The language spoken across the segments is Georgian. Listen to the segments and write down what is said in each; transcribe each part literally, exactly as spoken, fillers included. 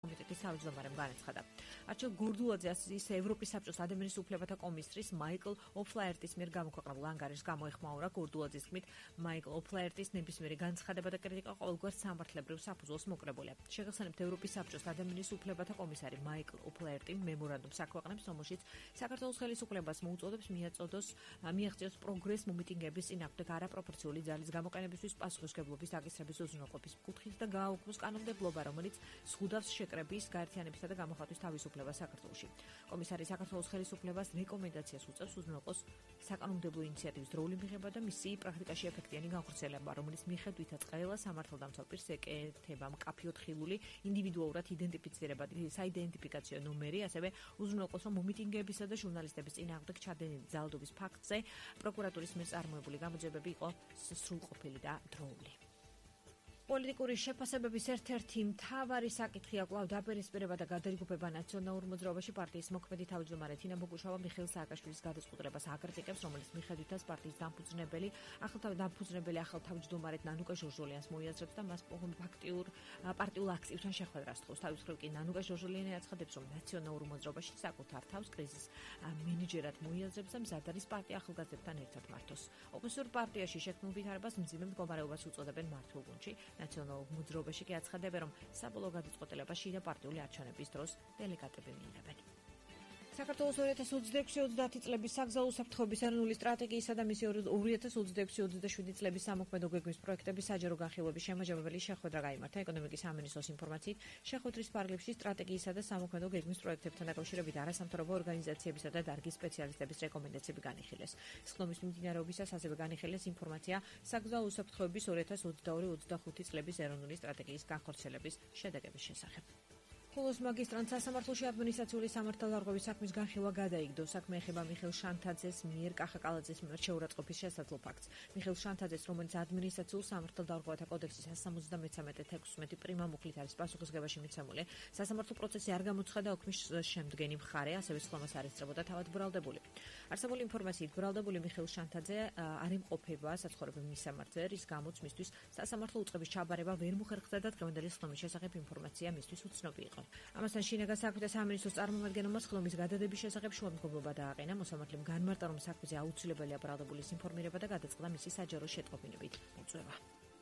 კომიტეტის თავმჯდომარემ განაცხადა. არჩილ გორდულაძე ის ევროპის საბჭოს ადამიანის უფლებათა კომისრის მაიკლ ოფლაერტის მიერ გამოქვეყნებულ ანგარიშს გამოეხმაურა. გორდულაძის თქმით, მაიკლ ოფლაერტის ნებისმიერი განცხადება და კრიტიკა ყოველგვარ სამართლებრივ საფუძველს მოკრებულია. შეგახსენებთ, ევროპის საბჭოს ადამიანის უფლებათა კომისარი მაიკლ ოფლაერტი მემორანდუმს აქვეყნებს, რომელშიც საქართველოს ხელისუფლებას მოუწოდებს მიაწოდოს მიაღწიოს პროგრეს მომიტინგების წინააღმდეგ არაპროპორციული ძალის გამოყენებისთვის პასუხისმგებლობის დაკისრების უზრუნველყოფის კუთხით და გააუქმოს კანონმდებლობა, რომელიც ზღუდავს შეკრების, გაერთიანებისა და გამოხატვის თავისუფლებას საქართველოში. კომისარი საქართველოს ხელისუფლებას რეკომენდაციას უწევს უზრუნველყოს საკანონმდებლო ინიციატივის დროული მიღება და მისი პრაქტიკაში ეფექტიანი განხორციელება, რომელიც მიხედვითაც ყველა სამართალდამცავ პირს ეკეთება მკაფიოდ ხილული, ინდივიდუალურად იდენტიფიცირებადი საიდენტიფიკაციო ნომერი, ასევე უზრუნველყოს, რომ მომიტინგებისა და ჟურნალისტების წინააღმდეგ ჩადენილი ძალადობის ფაქტზე პროკურატურის მიერ წარმოებული გამოძიებები იყო სრულყოფილი და დროული. პოლიტიკური შეფასებების ერთ-ერთი მთავარი საკითხია კვლავ დაპირისპირება და გადაიღუპება ნაციონალურ მოძრაობაში. პარტიის მოქმედი თავმჯდომარე თინა ბოგუშავა მიხეილ სააკაშვილის გადაწყვეტილებას აკრიტიკებს, რომელიც მიხედვითაც პარტიის დამფუძნებელი ახალ დამფუძნებელი ახალ თავმჯდომარედ ნანუკა ჟორჟოლიანს მოიაზრებს და მას ფაქტიურ პარტიულ აქციებთან შეხვედრას თხოვს. თავის მხრივ კი ნანუკა ჟორჟოლიანი აცხადებს, რომ ნაციონალურ მოძრაობაში საკუთარ თავს კრიზის მენეჯერად მოიაზრებს და მზად არის პარტია ახალგაზრდებთან ერთად მართოს. ოპოზიციურ პარტიაში შექმნილ ვითარებას მძიმე მდგომარეობას უწოდებენ მართულ გუნდში. ნაციონალურ მოძრაობაში კი აცხადებენ, რომ საბოლოო გადაწყვეტილება შიდა პარტიული არჩევნების დროს დელეგატები მიიღებენ. საქართველოს ორი ათას ოცდაექვსი ოცდაათი წლების საგზაო უსაფრთხოების ეროვნული სტრატეგიისა და მისი ორი ათას ოცდაექვსი ოცდაშვიდი წლების სამოქმედო გეგმის პროექტების საჯარო განხილვების შემაჯამებელი შეხვედრა გაიმართა. ეკონომიკის სამინისტროს ინფორმაციით, შეხვედრის ფარგლებში სტრატეგიისა და სამოქმედო გეგმის პროექტებთან დაკავშირებით არასამთავრობო ორგანიზაციებისა და დარგის სპეციალისტების რეკომენდაციები განიხილეს. სხდომის მიმდინარეობისას ასევე განიხილეს ინფორმაცია საგზაო უსაფრთხოების ორი ათას ოცდაორი ოცდახუთი წლების ეროვნული სტრატეგიის განხორციელების შედეგების შესახებ. ხოლოს მაგისტრანტ სასამართლოში ადმინისტრაციული სამართალდარღვევის საქმის განხილვა გადაიგდო. საქმე ეხება მიხეილ შანთაძეს მიერ კახა კალაძის მიმართ შეურაცხყოფის შესაძლო ფაქტს. მიხეილ შანთაძეს, რომელიც ადმინისტრაციულ სამართალდარღვევათა კოდექსის cent seventy-three sixteen პრიმა მუხლით არის პასუხისგებაში მიცემული, სასამართლო პროცესი არ გამოცხადა ოქმის შემდგენი მხარე, ასევე სხდომას არ ესწრებოდა თავად ბრალდებული. არსებული ინფორმაციით, ბრალდებული მიხეილ შანთაძე არ იმყოფება საცხოვრებელ მისამართზე, რის გამოც მისთვის სასამართლო უწყების ჩაბარება ვერ მოხერხდა და დღევანდელი სხდომის შესახებ ინფორმაცია მისთვის უცნობი იყო. ამასთან შინაგან საქმეთა სამინისტროს წარმომადგენელმა სხდომის გადადების შესახებ შუამდგომლობა დააყენა. მოსამართლემ განმარტა, რომ საქმეზე აუცილებელია ბრალდებულის ინფორმირება და გადაწყდა მისი საჯარო შეტყობინებით მოწვევა.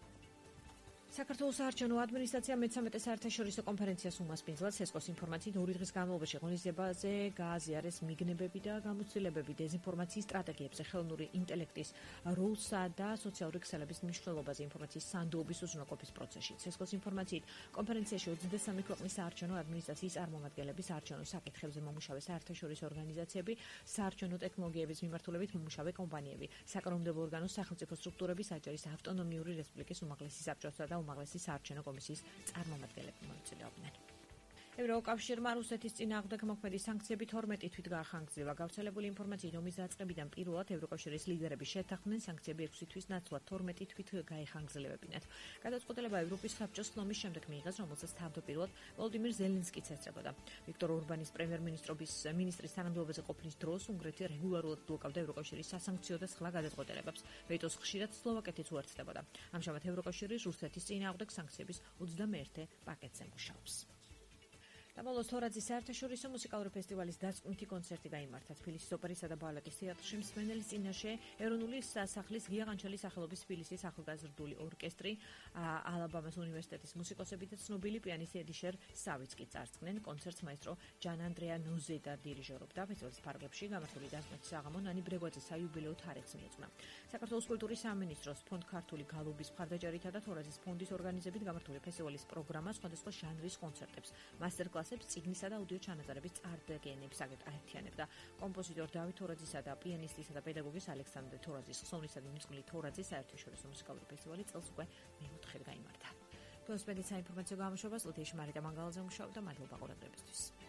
საქართველოს საარჩევნო ადმინისტრაცია მეთერთმეტე საერთაშორისო კონფერენციას უმასპინძლად სესკოს ინფორმაციით ორი დღის განმავლობაში ღონისძიებაზე გააზიარეს მიგნებები და გამოცდილებები დეზინფორმაციის სტრატეგიებზე, ხელოვნური ინტელექტის როლსა და სოციალური ქსელების მნიშვნელობაზე ინფორმაციის სანდოობის უზრუნველყოფის პროცესში. სესკოს ინფორმაციით კონფერენციაში ოცდასამი ქვეყნის საარჩევნო ადმინისტრაციის წარმომადგენლები, საარჩევნო საკითხებზე მომუშავე საერთაშორისო ორგანიზაციები, საარჩევნო ტექნოლოგიების მიმართულებით მომუშავე კომპანიები, საკანონმდებლო ორგანოს სახელმწიფო სტრუქტურები, საჯარის ავტონომიური რესპუბლიკის უმაღლესი საბჭოსა და უმაღლესი საარჩევნო კომისიის წარმომადგენლები მონაწილეობდნენ. ევროკავშირმა რუსეთის წინააღმდეგ მოქმედი სანქციები თორმეტი თვით გაახანგრძლივა. გავრცელებული ინფორმაციით, ომის დაწყებიდან პირველად ევროკავშირის ლიდერები შეთანხმდნენ სანქციები ექვსი თვის ნაცვლად თორმეტი თვით გაეხანგრძლებინათ. გადაწყვეტილება ევროპის საბჭოს ხლომის შემდეგ მიიღეს, რომელსაც თავდაპირველად ვოლოდიმირ ზელენსკიც ესწრებოდა. ვიქტორ ორბანის პრემიერ-მინისტრობის მინისტრის თანამდებობაზე ყოფნის დროს უნგრეთი რეგულარულად ბლოკავდა ევროკავშირის სასანქციო და სხვა გადაწყვეტილებებს. ვეტოს ხშირად სლოვაკეთიც უერთდებოდა. ამჟამად ევროკავშირი რუსეთის წინააღმდეგ სანქციების ოცდამეერთე პაკეტზე მუშაობს. საბოლოოდ თორაძის საერთაშორისო მუსიკალური ფესტივალის დასკვნითი კონცერტი გაიმართა თბილისის ოპერისა და ბალეტის თეატრში. მსმენელის წინაშე ეროვნული სასახლის გია ყანჩელის სახელობის თბილისის ახალგაზრდული ორკესტრი, ალაბამას უნივერსიტეტის მუსიკოსები და ცნობილი პიანისტი ედი შერ-სავიც კი წარსდგნენ. კონცერტს მაესტრო ჯან ანდრეა ნოზედა დირიჟორობდა. ფესტივალის ფარგლებში გამართული დასკვნითი საღამო ნანი ბრეგვაძის საიუბილეო თარიღს მიეძღვნა. საქართველოს კულტურის სამინისტროს ფონდ ქართული გალობის მხარდაჭერითა და თორაძის ფონდის ორგანიზებით გამართული ფესტივალის პროგრამა სხვადასხვა ჟანრის კონცერტებს, მასტერკლასებს, წიგნისა და აუდიო ჩანაწერების წარდგენებს აერთიანებდა. კომპოზიტორ დავით თორაძისა და პიანისტისა და პედაგოგის ალექსანდრე თორაძის ხსოვნისა და მიმწყვლი თორაძის საერთაშორისო მუსიკალური ფესტივალი წელს უკვე მეოთხედ გაიმართა. თორაძის საინფორმაციო გამოშვება სტუდიაში მარიტა მანგალაძე მუშაობდა. მადლობა ყურადღებისთვის.